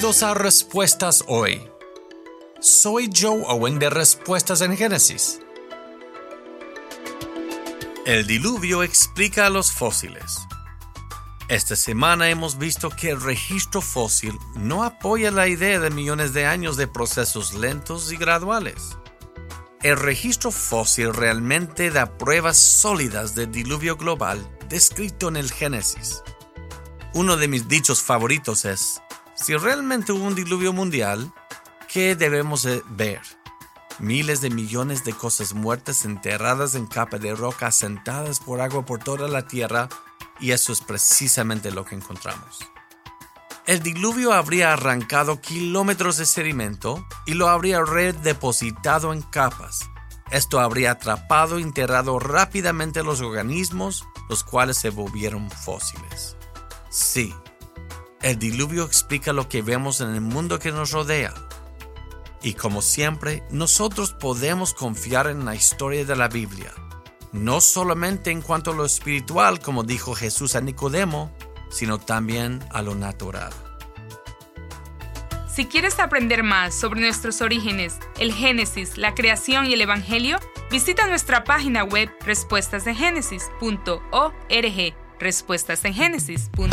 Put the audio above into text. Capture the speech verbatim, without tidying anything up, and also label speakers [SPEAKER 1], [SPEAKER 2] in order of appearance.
[SPEAKER 1] Bienvenidos a Respuestas Hoy. Soy Joe Owen de Respuestas en Génesis. El diluvio explica a los fósiles. Esta semana hemos visto que el registro fósil no apoya la idea de millones de años de procesos lentos y graduales. El registro fósil realmente da pruebas sólidas del diluvio global descrito en el Génesis. Uno de mis dichos favoritos es: si realmente hubo un diluvio mundial, ¿qué debemos ver? Miles de millones de cosas muertas enterradas en capas de roca asentadas por agua por toda la tierra, y eso es precisamente lo que encontramos. El diluvio habría arrancado kilómetros de sedimento y lo habría redepositado en capas. Esto habría atrapado y enterrado rápidamente los organismos, los cuales se volvieron fósiles. Sí, el diluvio explica lo que vemos en el mundo que nos rodea. Y como siempre, nosotros podemos confiar en la historia de la Biblia, no solamente en cuanto a lo espiritual, como dijo Jesús a Nicodemo, sino también a lo natural.
[SPEAKER 2] Si quieres aprender más sobre nuestros orígenes, el Génesis, la creación y el Evangelio, visita nuestra página web respuestas en génesis punto org, respuestas en génesis punto org.